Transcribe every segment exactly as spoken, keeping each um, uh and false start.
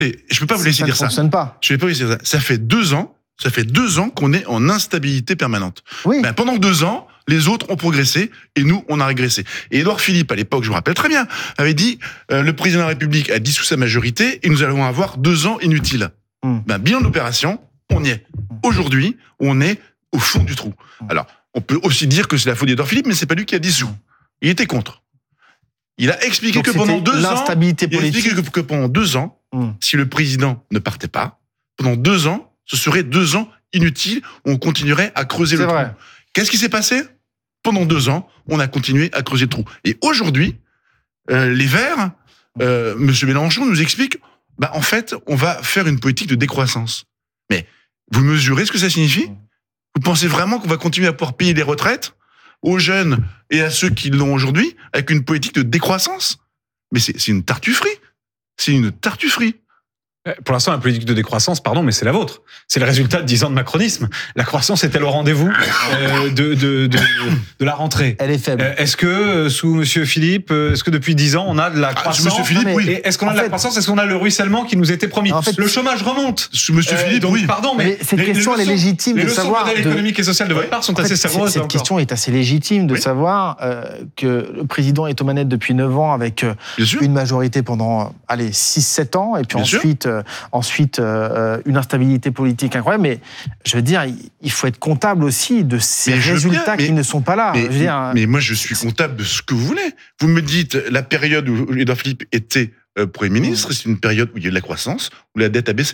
Et je peux pas vous laisser ça dire ne ça. fonctionne pas. Je vais pas vous laisser dire ça. Ça fait deux ans, ça fait deux ans qu'on est en instabilité permanente. Oui. Ben, pendant deux ans, les autres ont progressé et nous, on a régressé. Et Édouard Philippe, à l'époque, je me rappelle très bien, avait dit euh, le président de la République a dissous sa majorité et nous allons avoir deux ans inutiles. Mm. Ben, bilan d'opération, on y est. Aujourd'hui, on est au fond du trou. Alors, on peut aussi dire que c'est la faute d'Édouard Philippe, mais c'est pas lui qui a dissous. Il était contre. Il a expliqué Donc que pendant c'était deux ans, l'instabilité il a expliqué politique. que, que pendant deux ans, Mm. si le président ne partait pas, pendant deux ans, ce serait deux ans inutiles, on continuerait à creuser C'est le vrai. trou. Qu'est-ce qui s'est passé? Pendant deux ans, on a continué à creuser le trou. Et aujourd'hui, euh, les Verts, euh, M. Mélenchon nous explique, bah, en fait, on va faire une politique de décroissance. Mais vous mesurez ce que ça signifie? Vous pensez vraiment qu'on va continuer à pouvoir payer les retraites aux jeunes et à ceux qui l'ont aujourd'hui avec une politique de décroissance? Mais c'est c'est une tartufferie. C'est une tartufferie. Pour l'instant, la politique de décroissance, pardon, mais c'est la vôtre. C'est le résultat de dix ans de macronisme. La croissance est-elle au rendez-vous euh, de, de, de, de la rentrée? Elle est faible. Euh, Est-ce que, euh, sous Monsieur Philippe, euh, est-ce que depuis dix ans, on a de la Ah, croissance? Monsieur Philippe, mais- oui. Et est-ce qu'on a En de la fait- croissance? Est-ce qu'on a le ruissellement qui nous était promis? En fait- Le chômage remonte. Sous Monsieur Euh, Philippe, donc, oui. pardon, mais, Mais cette les- les question, elle est leçons- légitime les de leçons savoir. de modèle de- économique et social de votre part sont En fait, assez c'est- savoureuses. cette encore. question est assez légitime de Oui. savoir euh, que le président est aux manettes depuis neuf ans avec euh, Bien sûr. une majorité pendant euh, allez six sept ans et puis Bien sûr. ensuite euh, ensuite euh, une instabilité politique incroyable. Mais je veux dire, il- il faut être comptable aussi de ces Mais je veux résultats bien, mais- qui ne sont pas là. Mais, Je veux dire, mais moi, je suis comptable de ce que vous voulez. Vous me dites, la période où Édouard Philippe était euh, Premier ministre, c'est une période où il y a eu de la croissance, où la dette a baissé.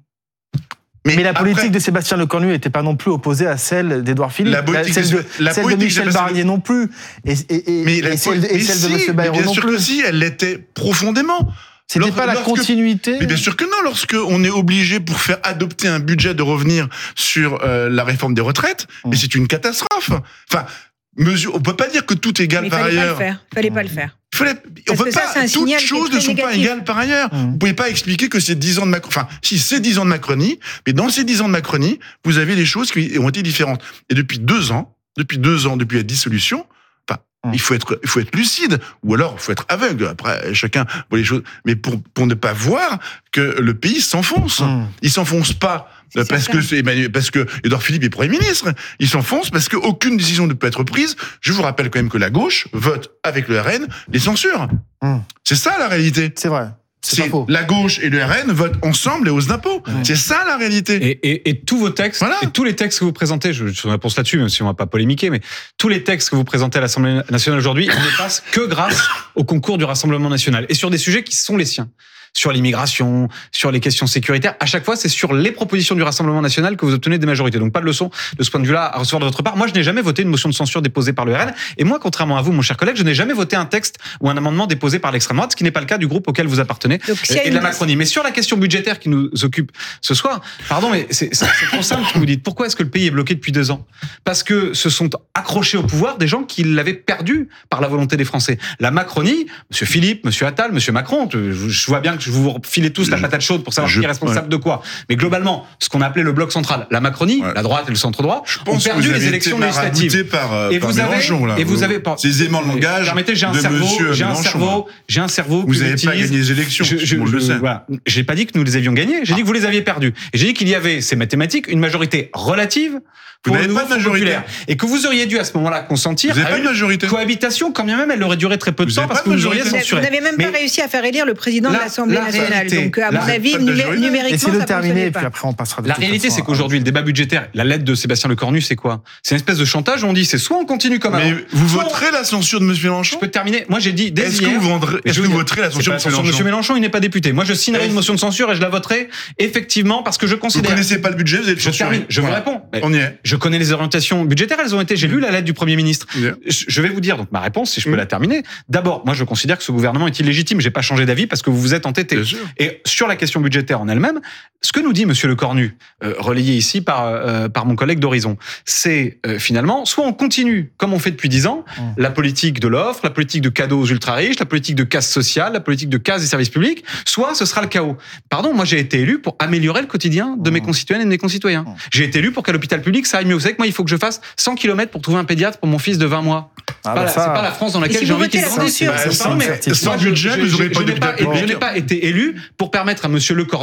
mais la après, politique de Sébastien Lecornu n'était pas non plus opposée à celle d'Édouard Philippe. La politique celle de- de, la celle de politique de Michel Sébastien Barnier non plus. Et, et, et, Mais la et celle, poli- et mais celle si, de M. mais Bayrou bien non sûr plus. que si, elle l'était profondément. C'était Lorsque- pas la lorsque- continuité. Mais bien sûr que non, lorsque on est obligé pour faire adopter un budget de revenir sur euh, la réforme des retraites, Mmh. mais c'est une catastrophe. Enfin, mesure, on peut pas dire que tout égal Mais il par fallait pas le ailleurs. faire. Il fallait pas le faire. Il fallait- on Parce peut que ça, pas, c'est un toutes signal qui est choses ne très sont pas négatif. égales par ailleurs. Mmh. Vous pouvez pas expliquer que c'est dix ans de Macron. Enfin, si c'est dix ans de Macronie, mais dans ces dix ans de Macronie, vous avez des choses qui ont été différentes. Et depuis deux ans, depuis deux ans, depuis la dissolution, enfin, Mmh. il faut être, il faut être lucide, ou alors il faut être aveugle. Après, chacun voit les choses, mais pour pour ne pas voir que le pays s'enfonce. Mmh. Il s'enfonce pas C'est euh, parce certain. que c'est Emmanuel, parce que Édouard Philippe est Premier ministre. Il s'enfonce parce qu'aucune décision ne peut être prise. Je vous rappelle quand même que la gauche vote avec le R N les censures. Mmh. C'est ça la réalité. C'est vrai. C'est pas C'est faux. la gauche et le R N votent ensemble les hausses d'impôts. Mmh. C'est ça la réalité. Et, et, et tous vos textes, Voilà. et tous les textes que vous présentez, je, je suis en réponse là-dessus, même si on va pas polémiquer, mais tous les textes que vous présentez à l'Assemblée nationale aujourd'hui, ils ne passent que grâce au concours du Rassemblement national. Et sur des sujets qui sont les siens. Sur l'immigration, sur les questions sécuritaires. À chaque fois, c'est sur les propositions du Rassemblement national que vous obtenez des majorités. Donc pas de leçon de ce point de vue-là à recevoir de votre part. Moi, je n'ai jamais voté une motion de censure déposée par le R N. Et moi, contrairement à vous, mon cher collègue, je n'ai jamais voté un texte ou un amendement déposé par l'extrême droite, ce qui n'est pas le cas du groupe auquel vous appartenez Donc, s'il y a et de la une- Macronie. Mais sur la question budgétaire qui nous occupe ce soir, pardon, mais c'est c'est- c'est trop simple que vous dites. Pourquoi est-ce que le pays est bloqué depuis deux ans? Parce que se sont accrochés au pouvoir des gens qui l'avaient perdu par la volonté des Français. La Macronie, Monsieur Philippe, Monsieur Attal, Monsieur Macron, je je vois bien que je vous filez tous la Je- patate chaude pour savoir je- qui est responsable de quoi. Mais globalement, ce qu'on appelait le bloc central, la Macronie, Ouais. la droite et le centre droit, Je ont pense que perdu vous les avez élections été législatives. marabouté par, euh, Et par vous avez, Mélenchon, là. et vous avez, C'est aisément le langage Permettez, j'ai un de cerveau, Monsieur j'ai un Mélenchon, cerveau, j'ai un cerveau. que Vous n'avez pas j'utilise. gagné les élections, Je, je, tout le monde le je- sait. voilà. J'ai pas dit que nous les avions gagnés. J'ai dit que vous les aviez perdus. Et j'ai dit qu'il y avait, c'est mathématique, une majorité relative pour n'avez le nouveau pas de Front majorité. populaire. Et que vous auriez dû à ce moment-là consentir Vous n'avez à pas de une majorité. cohabitation, quand bien même elle aurait duré très peu de Vous temps avez parce pas que de vous auriez majorité. Vous censuré. n'avez même pas Mais réussi à faire élire le président la- de l'Assemblée la nationale. réalité, Donc, à la- mon avis, pas de numé- majorité. numériquement, Essayez ça de terminer, fonctionnait et puis pas. après on passera de La toute réalité, façon c'est à- qu'aujourd'hui, le débat budgétaire, la lettre de Sébastien Lecornu, c'est quoi? C'est une espèce de chantage où on dit, c'est soit on continue comme avant. Mais vous soit on- voterez la censure de M. Mélenchon? Je peux terminer. Moi, j'ai dit dès Est-ce que hier- vous vendrez- Mais est-ce je que veux vous dire, voterez la c'est censure pas de la censure de Mélenchon M. Mélenchon, il n'est pas député. Moi, je signerai Est-ce- une motion de censure et je la voterai effectivement parce que je Vous considère. connaissez pas le budget, vous êtes Je censuré. termine. Je vous Voilà. réponds. On y est. Je connais les orientations budgétaires. Elles ont été. J'ai lu la lettre du Premier ministre. Bien. Je je vais vous dire donc ma réponse, si je peux Mm. la terminer. D'abord, moi, je considère que ce gouvernement est illégitime. J'ai pas changé d'avis parce que vous vous êtes entêté. Bien sûr. Et sur la question budgétaire en elle-même, ce que nous dit Monsieur Lecornu, euh, relayé ici par euh, par mon collègue d'Horizon, c'est euh, finalement soit on continue comme on fait depuis dix ans, Mmh. la politique de l'offre, la politique de cadeaux aux ultra riches, la politique de casse sociale, la politique de casse des services publics, soit ce sera le chaos. Pardon, moi j'ai été élu pour améliorer le quotidien de mes Mmh. concitoyennes et de mes concitoyens. Mmh. J'ai été élu pour qu'à l'hôpital public ça aille mieux. Vous savez que moi il faut que je fasse cent kilomètres pour trouver un pédiatre pour mon fils de vingt mois. C'est Ah, pas, bah, la- ça- c'est pas la France dans Et laquelle si j'ai vous envie qu'il votez la grandisse. censure, Bah, c'est pardon, une mais certitude. Sans moi, je- budget, je- vous je- aurez je pas de n'ai pas budget été- public. Je n'ai pas été élu pour permettre à Monsieur Lecornu